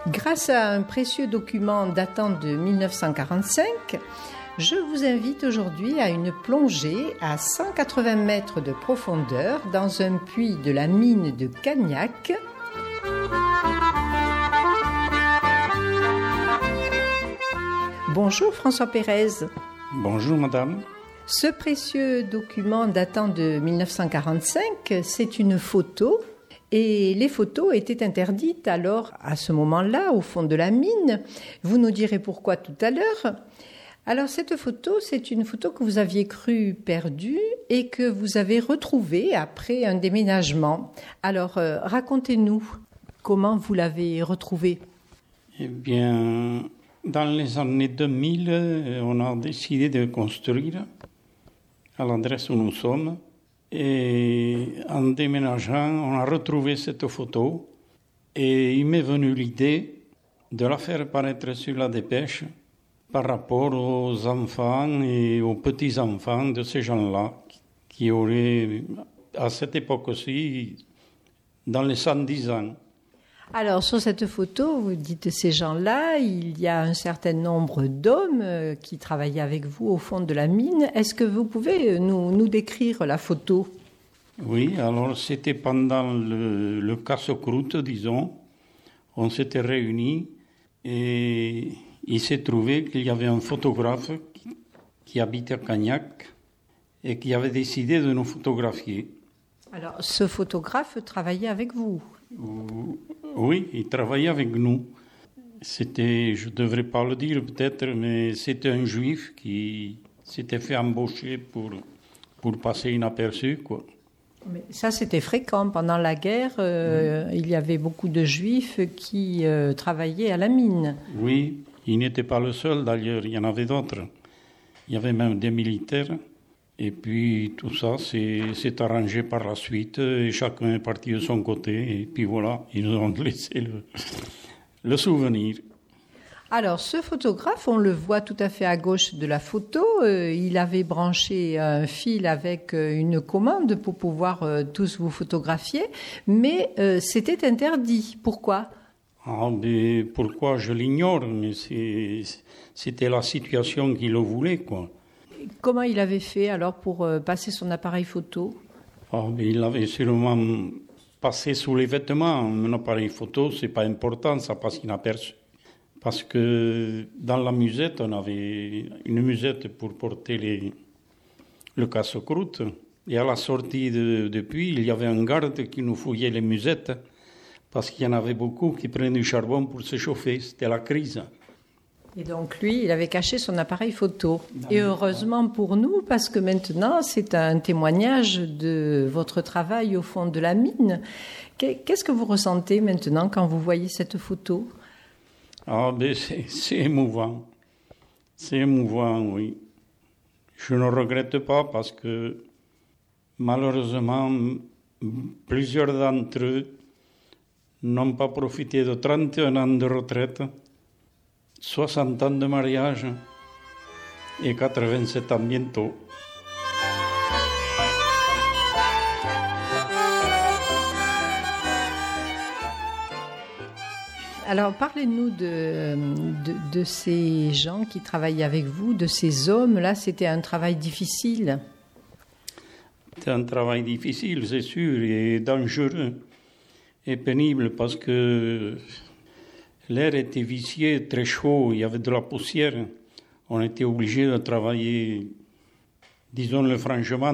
Grâce à un précieux document datant de 1945, je vous invite aujourd'hui à une plongée à 180 mètres de profondeur dans un puits de la mine de Cagnac. Bonjour François Pérez. Bonjour madame. Ce précieux document datant de 1945, c'est une photo. Et les photos étaient interdites alors, à ce moment-là, au fond de la mine. Vous nous direz pourquoi tout à l'heure. Alors cette photo, c'est une photo que vous aviez cru perdue et que vous avez retrouvée après un déménagement. Alors racontez-nous comment vous l'avez retrouvée. Eh bien, dans les années 2000, on a décidé de construire à l'adresse où nous sommes. Et en déménageant, on a retrouvé cette photo et il m'est venu l'idée de la faire paraître sur la dépêche par rapport aux enfants et aux petits-enfants de ces gens-là qui auraient, à cette époque-ci, dans les 110 ans. Alors, sur cette photo, vous dites ces gens-là, il y a un certain nombre d'hommes qui travaillaient avec vous au fond de la mine. Est-ce que vous pouvez nous décrire la photo ? Oui, alors c'était pendant le casse-croûte, disons. On s'était réunis et il s'est trouvé qu'il y avait un photographe qui habitait à Cagnac et qui avait décidé de nous photographier. Alors, ce photographe travaillait avec vous ? Oui, il travaillait avec nous. C'était, je ne devrais pas le dire peut-être, mais c'était un juif qui s'était fait embaucher pour passer inaperçu, quoi. Mais ça, c'était fréquent. Pendant la guerre, il y avait beaucoup de juifs qui travaillaient à la mine. Oui, il n'était pas le seul d'ailleurs, il y en avait d'autres. Il y avait même des militaires. Et puis tout ça s'est arrangé par la suite et chacun est parti de son côté. Et puis voilà, ils nous ont laissé le souvenir. Alors ce photographe, on le voit tout à fait à gauche de la photo. Il avait branché un fil avec une commande pour pouvoir tous vous photographier. Mais c'était interdit. Pourquoi ? Mais pourquoi je l'ignore, mais c'était la situation qui le voulait, quoi. Comment il avait fait alors pour passer son appareil photo ? Mais il avait sûrement passé sous les vêtements. Un appareil photo, c'est pas important, ça passe inaperçu. Parce que dans la musette, on avait une musette pour porter le casse-croûte. Et à la sortie de puits, il y avait un garde qui nous fouillait les musettes parce qu'il y en avait beaucoup qui prenaient du charbon pour se chauffer. C'était la crise. Et donc lui, il avait caché son appareil photo. Et heureusement pour nous, parce que maintenant, c'est un témoignage de votre travail au fond de la mine. Qu'est-ce que vous ressentez maintenant quand vous voyez cette photo ? C'est émouvant. C'est émouvant, oui. Je ne regrette pas parce que malheureusement, plusieurs d'entre eux n'ont pas profité de 31 ans de retraite, 60 ans de mariage et 87 ans bientôt. Alors, parlez-nous de ces gens qui travaillaient avec vous, de ces hommes-là. C'était un travail difficile. C'était un travail difficile, c'est sûr, et dangereux et pénible parce que l'air était vicié, très chaud, il y avait de la poussière. On était obligé de travailler, disons-le franchement,